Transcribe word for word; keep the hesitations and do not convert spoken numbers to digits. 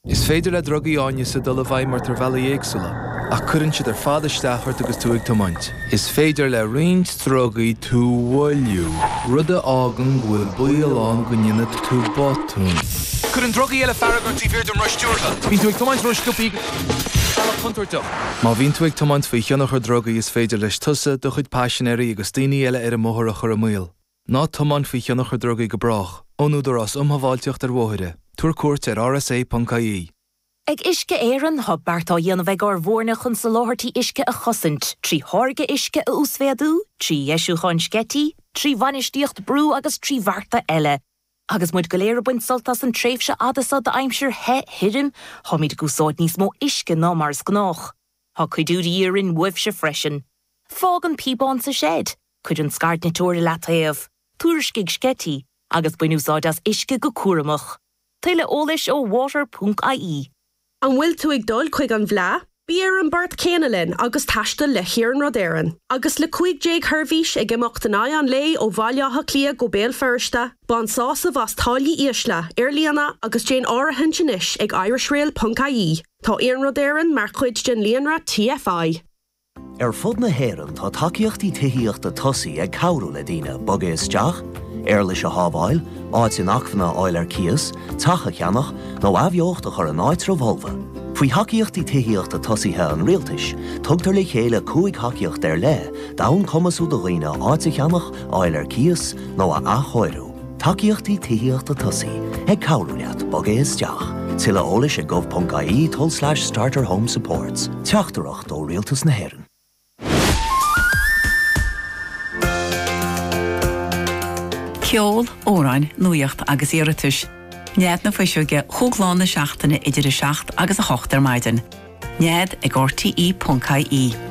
Is féidir le drogaí áine sa dul a bhaid mar tar bhela éagsúla, ach cuireann siad ar fada steachart agus tú ag tomaint. Is féidir le roinnt drogaí tú bhfuilliú, rud a ágan bhfuil buíoláin go nionad tú botún. Cuireann drogaí eile faragart tí bhíir don ruistíortha. Bhín tú ag tomaint ruisciúpaí bhealach chuntuirte. Má bhín tú ag tomaint faoi cheannach ar drogaí is féidir leis tusa do chuid páisinéirí agus daoine eile ar a móthar a chur a míl. Ná tomaint faoi cheannach ar drogaí go brach, ónúdar as umhaváilteocht ar bmhóire. Tuair cuairt ar R S A dot I E. Ag isce éireann thug beartá dhéanamh ag ar bhórna chun sa láthirtí isce a chosint, trí thorga isce a úsféadú, trí dheisiú chun scetí, trí bhanistíocht brú agus trí bharta eile. Agus muid go léir buint soltas an tréimhse adasa de aimsir he hirim, thoid gúsáid níos mó isce ná mars gnách. Tá cuidúrí íorin uibhse freisin. Fág an píbán sa shed, cuid an scart na tóir lataíomh, tuairiscigh scetí, agus buinúsáid as isce go cuaramach. Tuile ólais ó water dot I E. An bhfuil tú ag dul chuig an bhleá, bíar an bart céanalinn agus taiste le hiarn rodéireann. Agus le cuig déag thurmhís ag imeachtaná an lé ó bhailátha clia go béal firsta, ban sása bhas tálaí íosla, ar líana agus Jane áirithin sinis ag irishrail dot I E. Tá éan rodéireann mar chuid den líonra T F I. Ar fud na héireann tá takeíochtaí tuíochta tosaí ag cabhrú le daoine boga isteach, ar leis a hábháil, áit in achfanna áil ar cias, tacha cheannach, nó abheocht a chur an áit bholva. Faoi hacaíochtaí tuíochta tosaithe an rialtais, tugtar le chéile cúig hacaíocht ar le, dán cumasú do dhaoine áit a cheannach, áil ar cias, nó a achóirú. Takeíochtaí tuíochta tosaí, ag cabhrú leat boga isteach. Tilla ólais ag gov dot I E tol slash starter home supports. Teachtarach ó rialtas na héireann. Ceol, óráin, nuíocht agus iiritus. Néad na faisiúge chúgláán na seachtainna idir a seacht agus a chocht ar maidin. Néad ag R T E dot I E.